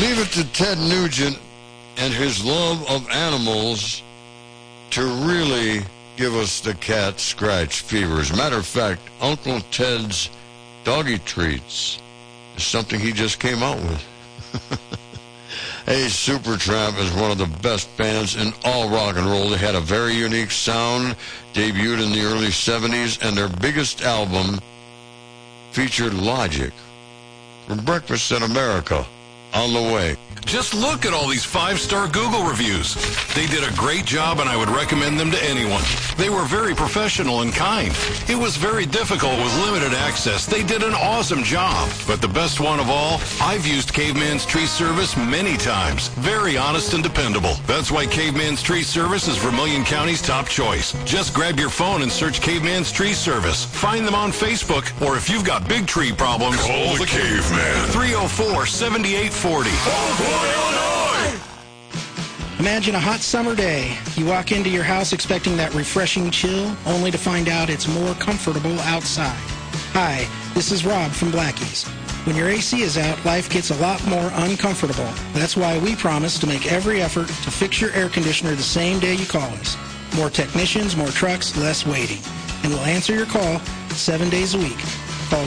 Leave it to Ted Nugent and his love of animals to really give us the cat scratch fever. As a matter of fact, Uncle Ted's doggy treats is something he just came out with. Hey, Supertramp is one of the best bands in all rock and roll. They had a very unique sound, debuted in the early 70s, and their biggest album featured Logic. From Breakfast in America, on the way. Just look at all these 5-star Google reviews. They did a great job, and I would recommend them to anyone. They were very professional and kind. It was very difficult with limited access. They did an awesome job. But the best one of all, I've used Caveman's Tree Service many times. Very honest and dependable. That's why Caveman's Tree Service is Vermilion County's top choice. Just grab your phone and search Caveman's Tree Service. Find them on Facebook, or if you've got big tree problems, call the Caveman. 304-7840. Imagine a hot summer day. You walk into your house expecting that refreshing chill, only to find out it's more comfortable outside. Hi, this is Rob from Blackie's. When your AC is out, life gets a lot more uncomfortable. That's why we promise to make every effort to fix your air conditioner the same day you call us. More technicians, more trucks, less waiting. And we'll answer your call 7 days a week. Call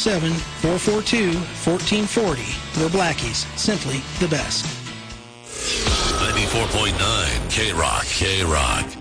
217-442-1440. We're Blackie's, simply the best. 94.9 K-Rock, K-Rock.